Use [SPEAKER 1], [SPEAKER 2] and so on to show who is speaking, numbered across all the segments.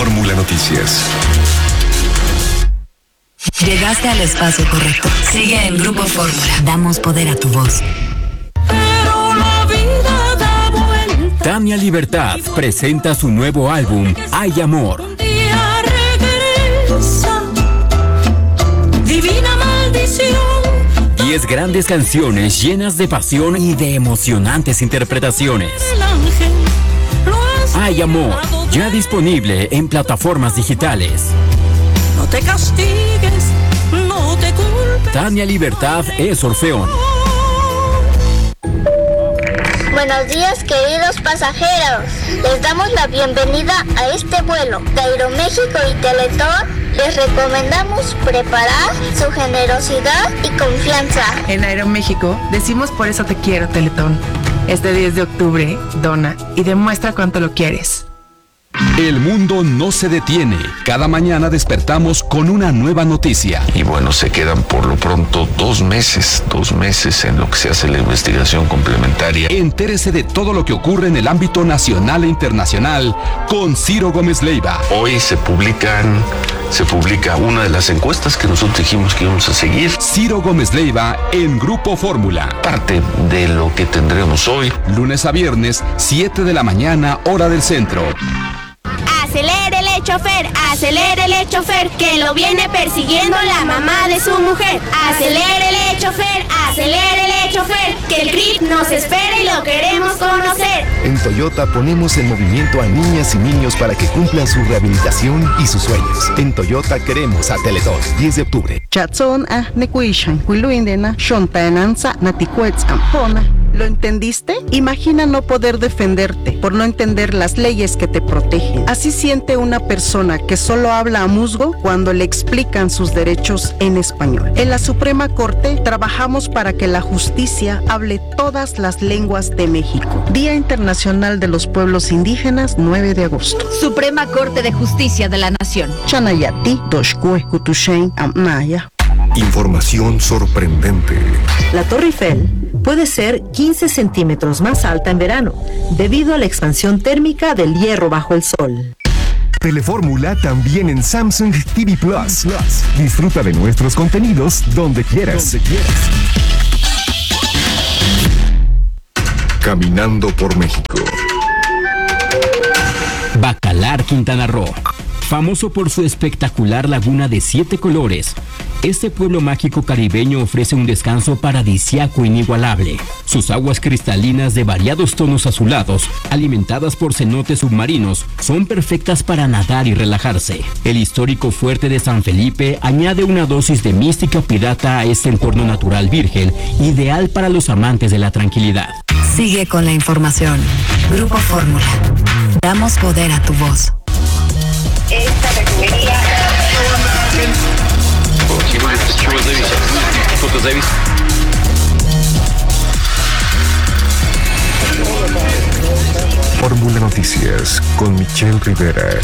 [SPEAKER 1] Fórmula Noticias.
[SPEAKER 2] Llegaste al espacio correcto. Sigue en Grupo Fórmula. Damos poder a tu voz.
[SPEAKER 3] Pero la vida da vuelta.
[SPEAKER 4] Tania Libertad presenta su nuevo álbum, Hay Amor.
[SPEAKER 3] Un día regresa, divina maldición.
[SPEAKER 4] 10 grandes canciones llenas de pasión y de emocionantes interpretaciones.
[SPEAKER 3] El ángel lo has
[SPEAKER 4] Hay Amor,
[SPEAKER 3] dado.
[SPEAKER 4] ya disponible en plataformas digitales.
[SPEAKER 3] No te castigues, no te culpes.
[SPEAKER 4] Tania Libertad es Orfeón.
[SPEAKER 5] Buenos días, queridos pasajeros. Les damos la bienvenida a este vuelo. De Aeroméxico y Teletón les recomendamos preparar su generosidad y confianza.
[SPEAKER 6] En Aeroméxico decimos por eso te quiero, Teletón. Este 10 de octubre, dona y demuestra cuánto lo quieres.
[SPEAKER 7] El mundo no se detiene. Cada mañana despertamos con una nueva noticia.
[SPEAKER 8] Y bueno, se quedan por lo pronto 2 meses en lo que se hace la investigación complementaria.
[SPEAKER 7] Entérese de todo lo que ocurre en el ámbito nacional e internacional con Ciro Gómez Leiva.
[SPEAKER 8] Hoy se publica una de las encuestas que nosotros dijimos que íbamos a seguir.
[SPEAKER 7] Ciro Gómez Leiva en Grupo Fórmula.
[SPEAKER 8] Parte de lo que tendremos hoy.
[SPEAKER 7] Lunes a viernes, 7 de la mañana, hora del centro.
[SPEAKER 9] Acelérele chofer, que lo viene persiguiendo la mamá de su mujer. Acelérele chofer, que el grip nos espera y lo queremos conocer.
[SPEAKER 10] En Toyota ponemos en movimiento a niñas y niños para que cumplan su rehabilitación y sus sueños. En Toyota queremos a Teletón. 10 de octubre.
[SPEAKER 11] ¿Lo entendiste? Imagina no poder defenderte por no entender las leyes que te protegen. Así siente una persona que solo habla a musgo cuando le explican sus derechos en español. En la Suprema Corte trabajamos para que la justicia hable todas las lenguas de México. Día Internacional de los Pueblos Indígenas, 9 de agosto.
[SPEAKER 12] Suprema Corte de Justicia de la Nación.
[SPEAKER 11] Chanayati, Toshkue, Kutushen, Amnaya.
[SPEAKER 1] Información sorprendente.
[SPEAKER 13] La Torre Eiffel puede ser 15 centímetros más alta en verano, debido a la expansión térmica del hierro bajo el sol.
[SPEAKER 1] Telefórmula también en Samsung TV Plus. Disfruta de nuestros contenidos donde quieras. Caminando por México.
[SPEAKER 4] Bacalar, Quintana Roo. Famoso por su espectacular laguna de 7 colores, este pueblo mágico caribeño ofrece un descanso paradisíaco inigualable. Sus aguas cristalinas de variados tonos azulados, alimentadas por cenotes submarinos, son perfectas para nadar y relajarse. El histórico fuerte de San Felipe añade una dosis de mística pirata a este entorno natural virgen, ideal para los amantes de la tranquilidad.
[SPEAKER 2] Sigue con la información. Grupo Fórmula. Damos poder a tu voz.
[SPEAKER 5] Esta refinería...
[SPEAKER 1] Fórmula Noticias con Michelle Rivera.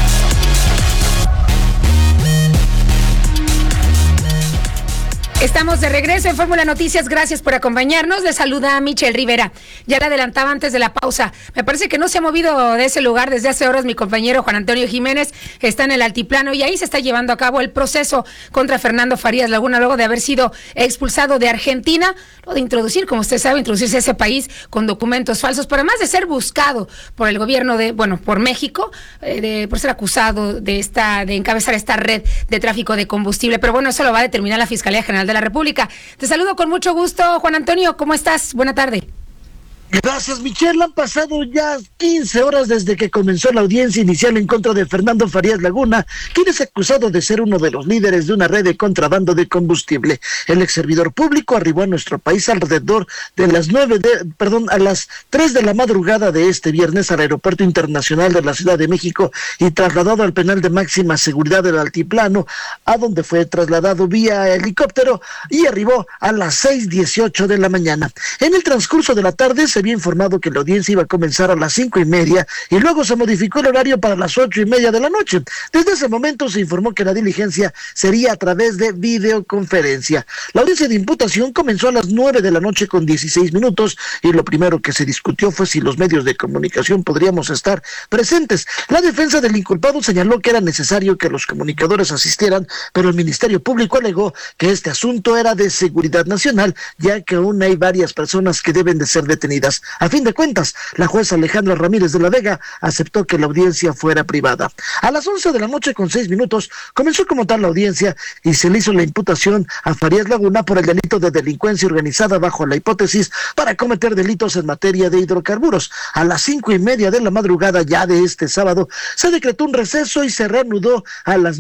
[SPEAKER 14] Estamos de regreso en Fórmula Noticias, gracias por acompañarnos. Les saluda a Michelle Rivera. Ya le adelantaba antes de la pausa. Me parece que no se ha movido de ese lugar desde hace horas mi compañero Juan Antonio Jiménez. Está en el altiplano y ahí se está llevando a cabo el proceso contra Fernando Farías Laguna, luego de haber sido expulsado de Argentina, lo de introducir, como usted sabe, introducirse a ese país con documentos falsos, pero además de ser buscado por el gobierno por México, por ser acusado de encabezar esta red de tráfico de combustible. Pero bueno, eso lo va a determinar la Fiscalía General de la República. Te saludo con mucho gusto, Juan Antonio, ¿cómo estás? Buena tarde.
[SPEAKER 15] Gracias, Michelle. Han pasado ya 15 horas desde que comenzó la audiencia inicial en contra de Fernando Farías Laguna, quien es acusado de ser uno de los líderes de una red de contrabando de combustible. El ex servidor público arribó a nuestro país alrededor de a las 3 de la madrugada de este viernes al Aeropuerto Internacional de la Ciudad de México y trasladado al penal de máxima seguridad del Altiplano, a donde fue trasladado vía helicóptero y arribó a las 6:18 de la mañana. En el transcurso de la tarde se se había informado que la audiencia iba a comenzar a las 5:30 y luego se modificó el horario para las 8:30 de la noche. Desde ese momento se informó que la diligencia sería a través de videoconferencia. La audiencia de imputación comenzó a las 9 de la noche con 16 minutos y lo primero que se discutió fue si los medios de comunicación podríamos estar presentes. La defensa del inculpado señaló que era necesario que los comunicadores asistieran, pero el Ministerio Público alegó que este asunto era de seguridad nacional, ya que aún hay varias personas que deben de ser detenidas. A fin de cuentas, la jueza Alejandra Ramírez de la Vega aceptó que la audiencia fuera privada. A las 11 de la noche con 6 minutos comenzó como tal la audiencia y se le hizo la imputación a Farías Laguna por el delito de delincuencia organizada bajo la hipótesis para cometer delitos en materia de hidrocarburos. A las 5:30 de la madrugada ya de este sábado se decretó un receso y se reanudó a las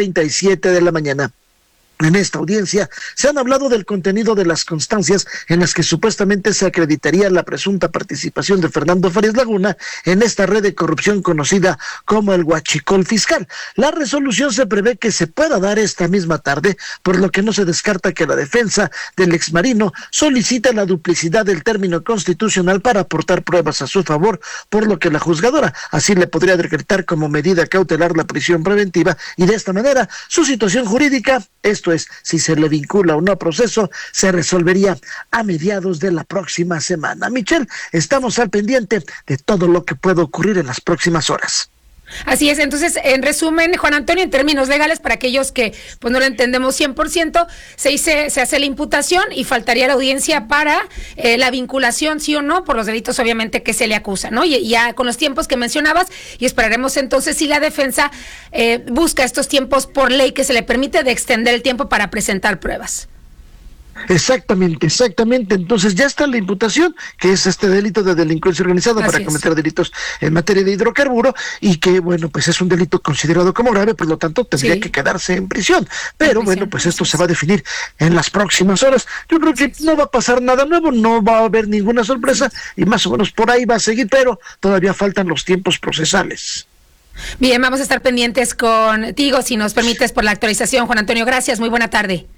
[SPEAKER 15] 9:37 de la mañana. En esta audiencia se han hablado del contenido de las constancias en las que supuestamente se acreditaría la presunta participación de Fernando Farías Laguna en esta red de corrupción conocida como el huachicol fiscal. La resolución se prevé que se pueda dar esta misma tarde, por lo que no se descarta que la defensa del exmarino solicite la duplicidad del término constitucional para aportar pruebas a su favor, por lo que la juzgadora así le podría decretar como medida cautelar la prisión preventiva y de esta manera su situación jurídica, esto es, si se le vincula o no a proceso, se resolvería a mediados de la próxima semana. Michelle, estamos al pendiente de todo lo que pueda ocurrir en las próximas horas.
[SPEAKER 14] Así es, entonces, en resumen, Juan Antonio, en términos legales, para aquellos que pues no lo entendemos 100%, se hace la imputación y faltaría la audiencia para la vinculación, sí o no, por los delitos obviamente que se le acusa, ¿no? Y ya con los tiempos que mencionabas, y esperaremos entonces si la defensa busca estos tiempos por ley que se le permite de extender el tiempo para presentar pruebas.
[SPEAKER 15] Exactamente. Entonces ya está la imputación, que es este delito de delincuencia organizada para cometer delitos en materia de hidrocarburo y que, bueno, pues es un delito considerado como grave, por lo tanto tendría que quedarse en prisión. Pero bueno, pues esto se va a definir en las próximas horas. Yo creo que no va a pasar nada nuevo, no va a haber ninguna sorpresa y más o menos por ahí va a seguir, pero todavía faltan los tiempos procesales.
[SPEAKER 14] Bien, vamos a estar pendientes contigo, si nos permites, por la actualización. Juan Antonio, gracias, muy buena tarde.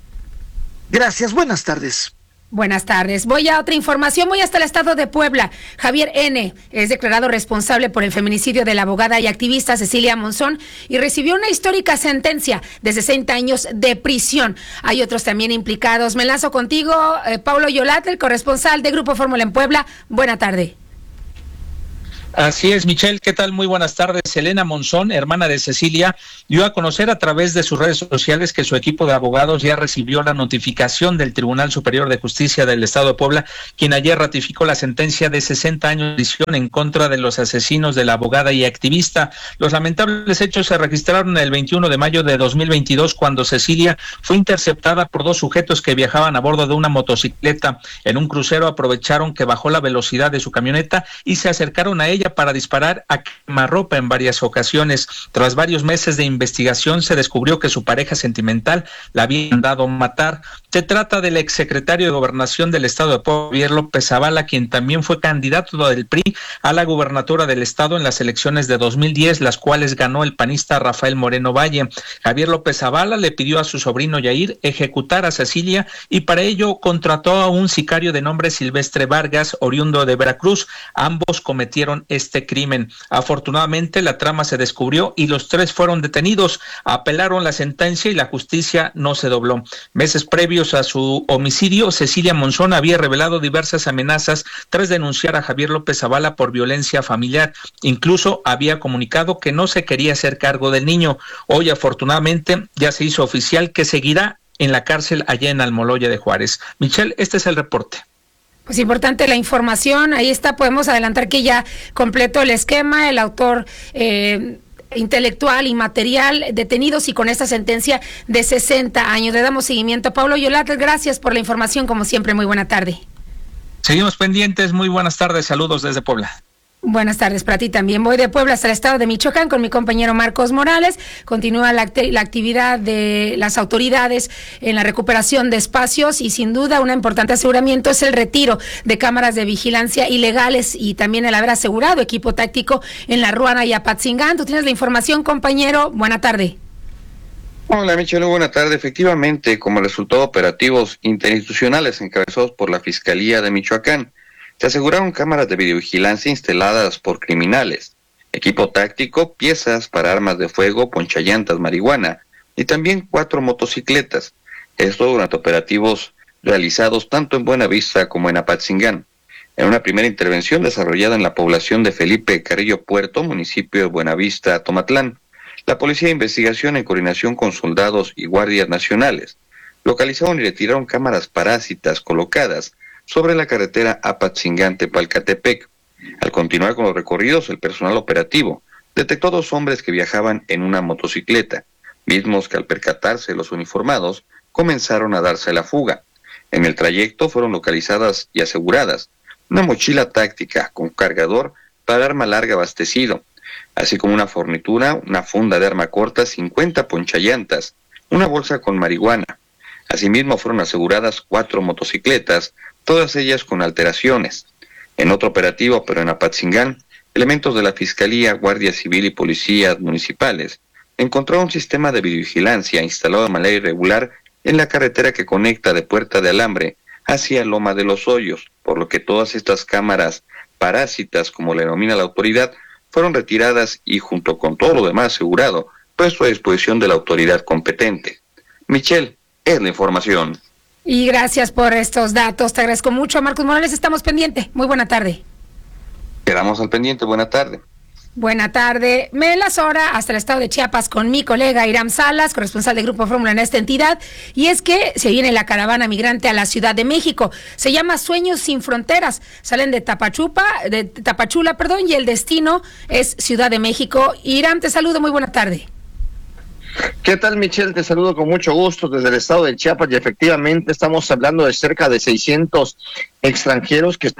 [SPEAKER 15] Gracias, buenas tardes.
[SPEAKER 14] Buenas tardes. Voy a otra información, voy hasta el estado de Puebla. Javier N. es declarado responsable por el feminicidio de la abogada y activista Cecilia Monzón y recibió una histórica sentencia de 60 años de prisión. Hay otros también implicados. Me enlazo contigo, Paulo Yolat, el corresponsal de Grupo Fórmula en Puebla. Buena tarde.
[SPEAKER 16] Así es, Michelle, ¿qué tal? Muy buenas tardes. Elena Monzón, hermana de Cecilia, dio a conocer a través de sus redes sociales que su equipo de abogados ya recibió la notificación del Tribunal Superior de Justicia del Estado de Puebla, quien ayer ratificó la sentencia de 60 años de prisión en contra de los asesinos de la abogada y activista. Los lamentables hechos se registraron el 21 de mayo de 2022, cuando Cecilia fue interceptada por dos sujetos que viajaban a bordo de una motocicleta. En un crucero aprovecharon que bajó la velocidad de su camioneta y se acercaron a ella para disparar a quemarropa en varias ocasiones. Tras varios meses de investigación se descubrió que su pareja sentimental la había mandado matar. Se trata del exsecretario de Gobernación del Estado de Puebla, Javier López Zavala, quien también fue candidato del PRI a la gubernatura del Estado en las elecciones de 2010, las cuales ganó el panista Rafael Moreno Valle. Javier López Zavala le pidió a su sobrino Yair ejecutar a Cecilia y para ello contrató a un sicario de nombre Silvestre Vargas, oriundo de Veracruz. Ambos cometieron este crimen. Afortunadamente la trama se descubrió y los tres fueron detenidos. Apelaron la sentencia y la justicia no se dobló. Meses previos a su homicidio, Cecilia Monzón había revelado diversas amenazas tras denunciar a Javier López Zavala por violencia familiar. Incluso había comunicado que no se quería hacer cargo del niño. Hoy afortunadamente ya se hizo oficial que seguirá en la cárcel allá en Almoloya de Juárez. Michelle, este es el reporte.
[SPEAKER 14] Pues importante la información, ahí está, podemos adelantar que ya completó el esquema, el autor intelectual y material detenidos y con esta sentencia de 60 años. Le damos seguimiento. Paulo Yolat, gracias por la información, como siempre, muy buena tarde.
[SPEAKER 16] Seguimos pendientes, muy buenas tardes, saludos desde Puebla.
[SPEAKER 14] Buenas tardes para ti también. Voy de Puebla hasta el estado de Michoacán con mi compañero Marcos Morales. Continúa la actividad de las autoridades en la recuperación de espacios y sin duda un importante aseguramiento es el retiro de cámaras de vigilancia ilegales y también el haber asegurado equipo táctico en La Ruana y Apatzingán. Tú tienes la información, compañero. Buena tarde.
[SPEAKER 17] Hola, Michelle, buena tarde. Efectivamente, como resultado de operativos interinstitucionales encabezados por la Fiscalía de Michoacán, Se aseguraron cámaras de videovigilancia instaladas por criminales, equipo táctico, piezas para armas de fuego, ponchallantas, marihuana y también 4 motocicletas. Esto durante operativos realizados tanto en Buenavista como en Apatzingán. En una primera intervención desarrollada en la población de Felipe Carrillo Puerto, municipio de Buenavista, Tomatlán, la Policía de Investigación, en coordinación con soldados y guardias nacionales, localizaron y retiraron cámaras parásitas colocadas sobre la carretera Apatzingán-Tepalcatepec. Al continuar con los recorridos, el personal operativo detectó 2 hombres que viajaban en una motocicleta, mismos que al percatarse los uniformados comenzaron a darse la fuga. En el trayecto fueron localizadas y aseguradas una mochila táctica con cargador para arma larga abastecido, así como una fornitura, una funda de arma corta, 50 ponchallantas, una bolsa con marihuana. Asimismo fueron aseguradas 4 motocicletas, todas ellas con alteraciones. En otro operativo, pero en Apatzingán, elementos de la Fiscalía, Guardia Civil y policías municipales encontraron un sistema de videovigilancia instalado de manera irregular en la carretera que conecta de Puerta de Alambre hacia Loma de los Hoyos, por lo que todas estas cámaras parásitas, como le denomina la autoridad, fueron retiradas y, junto con todo lo demás asegurado, puesto a disposición de la autoridad competente. Michelle, es la información.
[SPEAKER 14] Y gracias por estos datos, te agradezco mucho. Marcos Morales, estamos pendientes. Muy buena tarde.
[SPEAKER 17] Quedamos al pendiente, buena tarde.
[SPEAKER 14] Buena tarde. Me las hora hasta el estado de Chiapas con mi colega Iram Salas, corresponsal de Grupo Fórmula en esta entidad. Y es que se viene la caravana migrante a la Ciudad de México. Se llama Sueños Sin Fronteras. Salen de Tapachula, y el destino es Ciudad de México. Iram, te saludo, muy buena tarde.
[SPEAKER 18] ¿Qué tal, Michelle? Te saludo con mucho gusto desde el estado de Chiapas y efectivamente estamos hablando de cerca de 600 extranjeros que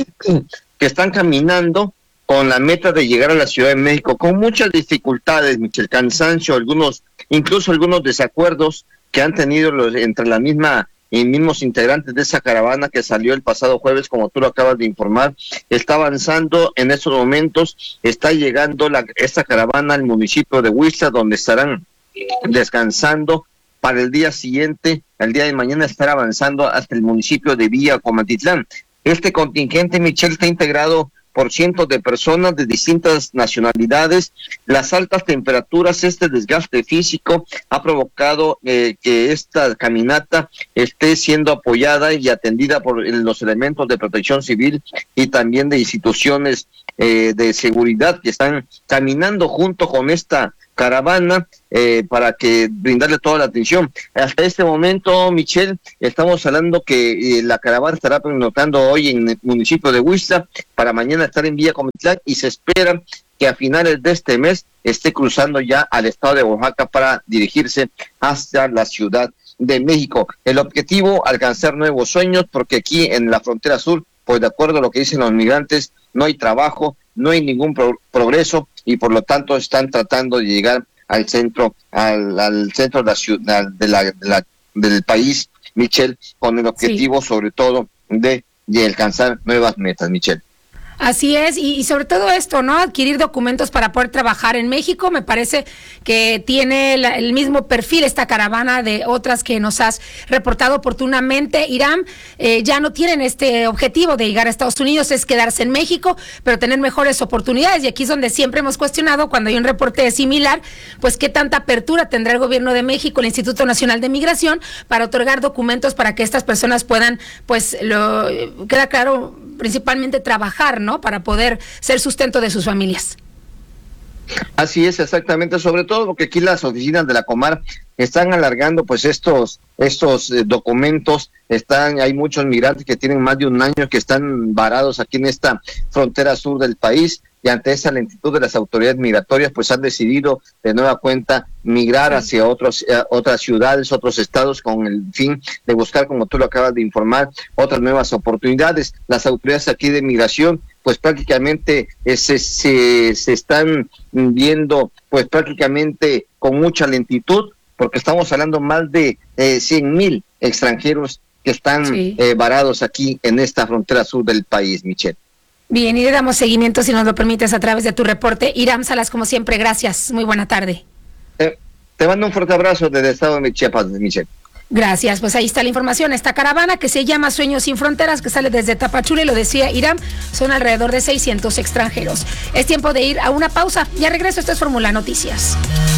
[SPEAKER 18] están caminando con la meta de llegar a la Ciudad de México, con muchas dificultades, Michelle, cansancio, incluso algunos desacuerdos que han tenido entre la misma y mismos integrantes de esa caravana que salió el pasado jueves, como tú lo acabas de informar. Está avanzando en estos momentos, está llegando esta caravana al municipio de Huixla, donde estarán descansando para el día siguiente, el día de mañana, estar avanzando hasta el municipio de Villa Comatitlán. Este contingente, Michelle, está integrado por cientos de personas de distintas nacionalidades. Las altas temperaturas, este desgaste físico ha provocado que esta caminata esté siendo apoyada y atendida por los elementos de protección civil y también de instituciones de seguridad que están caminando junto con esta caravana para que brindarle toda la atención. Hasta este momento, Michelle, estamos hablando que la caravana estará pernoctando hoy en el municipio de Huixla, para mañana estar en Villa Comitlán, y se espera que a finales de este mes esté cruzando ya al estado de Oaxaca para dirigirse hacia la Ciudad de México. El objetivo, alcanzar nuevos sueños, porque aquí en la frontera sur, pues de acuerdo a lo que dicen los migrantes, no hay trabajo, no hay ningún progreso, y por lo tanto están tratando de llegar al centro, al centro de la ciudad, del país, Michelle, con el objetivo sobre todo de alcanzar nuevas metas, Michelle.
[SPEAKER 14] Así es, y sobre todo esto, ¿no? Adquirir documentos para poder trabajar en México. Me parece que tiene el mismo perfil esta caravana de otras que nos has reportado oportunamente. Iram, ya no tienen este objetivo de llegar a Estados Unidos, es quedarse en México, pero tener mejores oportunidades. Y aquí es donde siempre hemos cuestionado, cuando hay un reporte similar, pues qué tanta apertura tendrá el gobierno de México, el Instituto Nacional de Migración, para otorgar documentos para que estas personas puedan, pues, queda claro, principalmente trabajar, ¿no? Para poder ser sustento de sus familias.
[SPEAKER 18] Así es, exactamente, sobre todo porque aquí las oficinas de la Comar están alargando pues estos documentos. Hay muchos migrantes que tienen más de un año que están varados aquí en esta frontera sur del país, y ante esa lentitud de las autoridades migratorias pues han decidido de nueva cuenta migrar hacia otras ciudades, otros estados, con el fin de buscar, como tú lo acabas de informar, otras nuevas oportunidades. Las autoridades aquí de migración pues prácticamente se están viendo pues prácticamente con mucha lentitud, porque estamos hablando más de 100,000 extranjeros que están varados aquí en esta frontera sur del país, Michelle.
[SPEAKER 14] Bien, y le damos seguimiento, si nos lo permites, a través de tu reporte. Iram Salas, como siempre, gracias. Muy buena tarde.
[SPEAKER 18] Te mando un fuerte abrazo desde el estado de Chiapas, Michelle.
[SPEAKER 14] Gracias, pues ahí está la información. Esta caravana que se llama Sueños sin Fronteras, que sale desde Tapachula, y lo decía Irán, son alrededor de 600 extranjeros. Es tiempo de ir a una pausa. Ya regreso, esto es Fórmula Noticias.